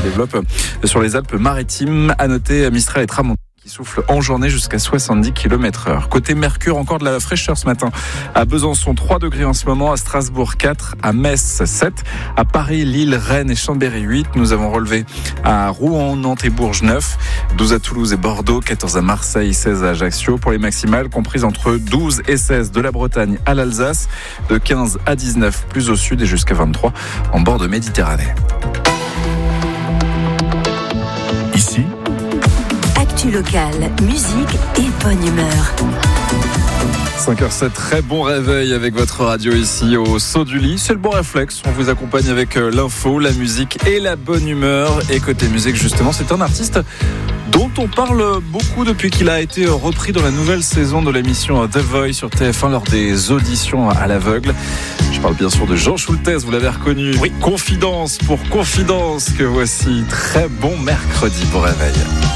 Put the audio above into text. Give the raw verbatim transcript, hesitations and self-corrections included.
développe sur les Alpes-Maritimes. À noter Mistral et Tramontane qui souffle en journée jusqu'à soixante-dix kilomètres heure. Côté Mercure, encore de la fraîcheur ce matin. À Besançon, trois degrés en ce moment. À Strasbourg, quatre. À Metz, sept. À Paris, Lille, Rennes et Chambéry, huit. Nous avons relevé à Rouen, Nantes et Bourges, neuf. douze à Toulouse et Bordeaux, quatorze à Marseille, seize à Ajaccio. Pour les maximales, comprises entre douze et seize de la Bretagne à l'Alsace, de quinze à dix-neuf plus au sud et jusqu'à vingt-trois en bord de Méditerranée. Ici, actu locale, musique et bonne humeur. cinq heures sept, très bon réveil avec votre radio ici au saut du lit. C'est le bon réflexe. On vous accompagne avec l'info, la musique et la bonne humeur. Et côté musique, justement, c'est un artiste dont on parle beaucoup depuis qu'il a été repris dans la nouvelle saison de l'émission The Voice sur T F un lors des auditions à l'aveugle. Je parle bien sûr de Jean Schultes, vous l'avez reconnu. Oui. Confidence pour Confidence que voici. Très bon mercredi pour réveil.